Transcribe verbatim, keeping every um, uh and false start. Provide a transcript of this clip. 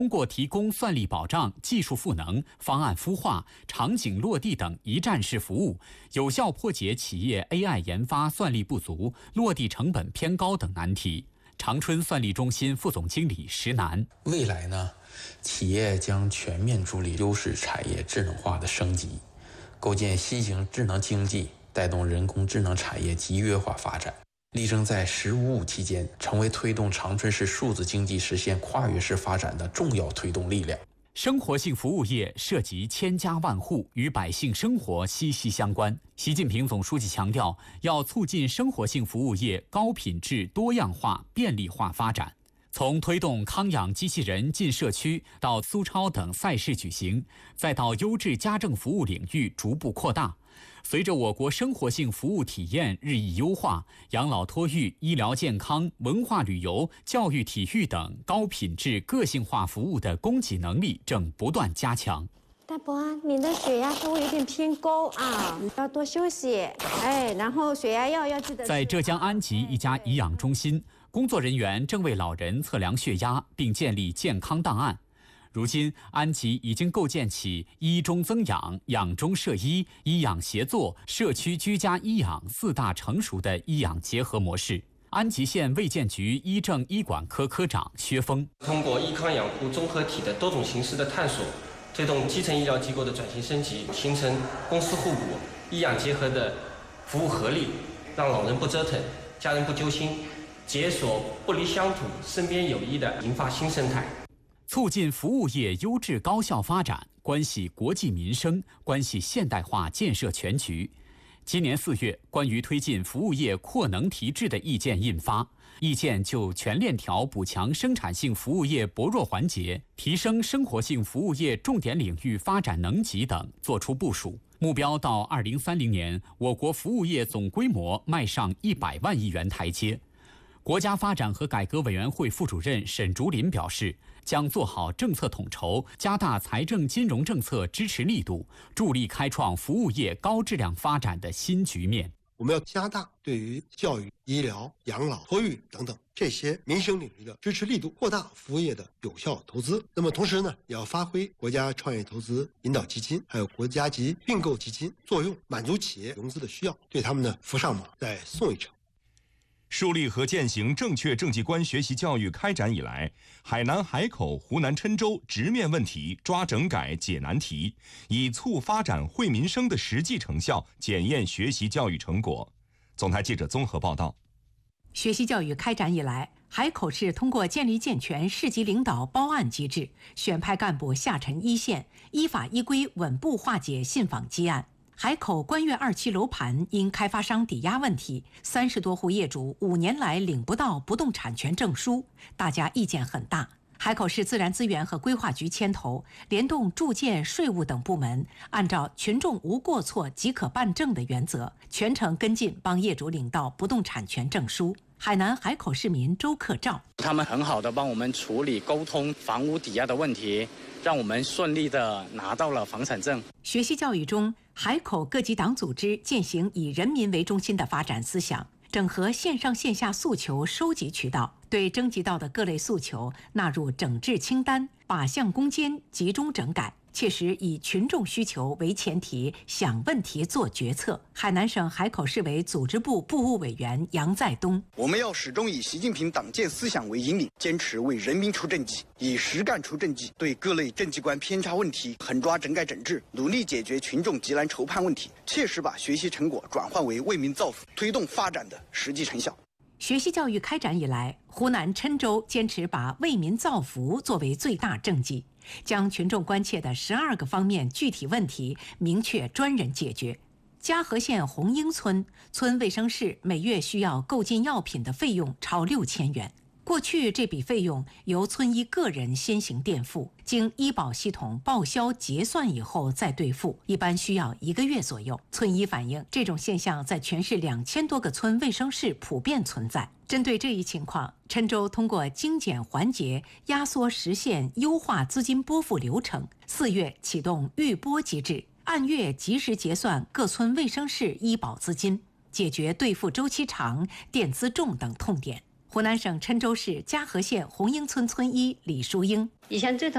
通过提供算力保障、技术赋能、方案孵化、场景落地等一站式服务，有效破解企业 A I 研发算力不足、落地成本偏高等难题。长春算力中心副总经理石楠： 未来呢，企业将全面助力优势产业智能化的升级，构建新型智能经济，带动人工智能产业集约化发展。力争在“十五五”期间成为推动长春市数字经济实现跨越式发展的重要推动力量。 生活性服务业涉及千家万户，与百姓生活息息相关。习近平总书记强调，要促进生活性服务业高品质、多样化、便利化发展。从推动康养机器人进社区到苏超等赛事举行，再到优质家政服务领域逐步扩大。随着我国生活性服务体验日益优化，养老托育、医疗健康、文化旅游、教育体育等高品质个性化服务的供给能力正不断加强。 大伯啊，你的血压稍微有点偏高啊，你要多休息。哎，然后血压药要记得。 在浙江安吉一家颐养中心，工作人员正为老人测量血压，并建立健康档案。如今，安吉已经构建起医中增养、养中摄医、医养协作、社区居家医养四大成熟的医养结合模式。安吉县卫健局医政医管科科长薛峰： 通过医康养护综合体的多种形式的探索，推动基层医疗机构的转型升级，形成公私互补、医养结合的服务合力，让老人不折腾，家人不揪心，解锁不离乡土、身边有医的银发新生态。 促进服务业优质高效发展，关系国计民生，关系现代化建设全局。今年四月，关于推进服务业扩能提质的意见印发，意见就全链条补强生产性服务业薄弱环节，提升生活性服务业重点领域发展能级等作出部署。目标到二零三零年，我国服务业总规模迈上一百万亿元台阶。国家发展和改革委员会副主任沈竹林表示，将做好政策统筹，加大财政金融政策支持力度，助力开创服务业高质量发展的新局面。 我们要加大对于教育、医疗、养老、托育等等这些民生领域的支持力度，扩大服务业的有效投资。那么同时呢，也要发挥国家创业投资引导基金还有国家级并购基金作用，满足企业融资的需要，对他们呢扶上马，再送一程。 树立和践行正确政绩观学习教育开展以来，海南海口、湖南郴州直面问题、抓整改、解难题，以促发展惠民生的实际成效检验学习教育成果。总台记者综合报道。 学习教育开展以来，海口市通过建立健全市级领导包案机制，选派干部下沉一线，依法依规稳步化解信访积案。海口观悦二期楼盘因开发商抵押问题，三十多户业主五年来领不到不动产权证书，大家意见很大。海口市自然资源和规划局牵头，联动住建、税务等部门，按照群众无过错即可办证的原则，全程跟进帮业主领到不动产权证书。海南海口市民周克照： 他们很好的帮我们处理沟通房屋抵押的问题，让我们顺利的拿到了房产证。 学习教育中，海口各级党组织践行以人民为中心的发展思想，整合线上线下诉求收集渠道，对征集到的各类诉求纳入整治清单，靶向攻坚，集中整改，切实以群众需求为前提，想问题做决策。海南省海口市委组织部部务委员杨在东： 我们要始终以习近平党建思想为引领，坚持为人民出政绩，以实干出政绩，对各类政绩观偏差问题狠抓整改整治，努力解决群众急难愁盼问题，切实把学习成果转换为为民造福、推动发展的实际成效。 学习教育开展以来，湖南郴州坚持把为民造福作为最大政绩，将群众关切的十二个方面具体问题明确专人解决。嘉禾县红英村村卫生室每月需要购进药品的费用超六千元。过去这笔费用由村医个人先行垫付，经医保系统报销结算以后再兑付，一般需要一个月左右。村医反映，这种现象在全市两千多个村卫生室普遍存在。针对这一情况，郴州通过精简环节、压缩时限、优化资金拨付流程，四月启动预拨机制，按月及时结算各村卫生室医保资金，解决兑付周期长、垫资重等痛点。湖南省郴州市嘉禾县红英村村医李淑英： 以前这头